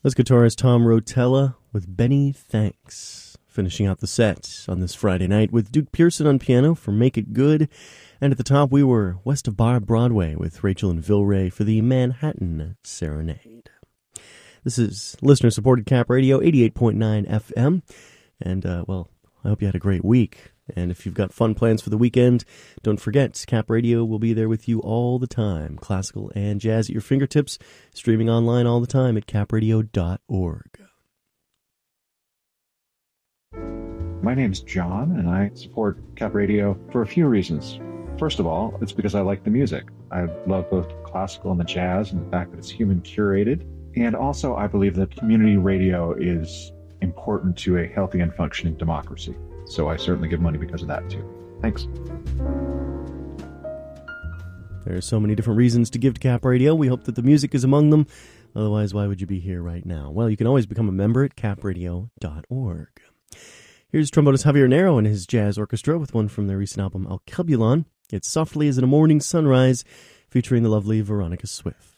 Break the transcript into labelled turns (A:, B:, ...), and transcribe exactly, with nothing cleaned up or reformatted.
A: That's guitarist Tom Rotella with Benny Thanks. Finishing out the set on this Friday night with Duke Pearson on piano for Make It Good. And at the top we were West of Bar Broadway with Rachel and Vilray for the Manhattan Serenade. This is listener-supported Cap Radio, eighty-eight point nine F M. And, uh, well, I hope you had a great week. And if you've got fun plans for the weekend, don't forget, Cap Radio will be there with you all the time. Classical and jazz at your fingertips, streaming online all the time at cap radio dot org.
B: My name's John, and I support Cap Radio for a few reasons. First of all, it's because I like the music. I love both classical and the jazz, and the fact that it's human curated. And also, I believe that community radio is important to a healthy and functioning democracy. So I certainly give money because of that, too. Thanks.
A: There are so many different reasons to give to Cap Radio. We hope that the music is among them. Otherwise, why would you be here right now? Well, you can always become a member at cap radio dot org. Here's trombonist Javier Nero and his jazz orchestra with one from their recent album, Alkebulon. It's Softly as in a Morning Sunrise, featuring the lovely Veronica Swift.